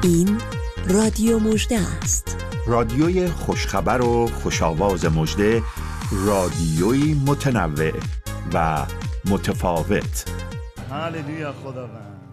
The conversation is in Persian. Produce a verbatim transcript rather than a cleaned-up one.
این رادیو مژده است. رادیوی خوشخبر و خوشاواز مژده، رادیوی متنوع و متفاوت. هاللویا خداوند.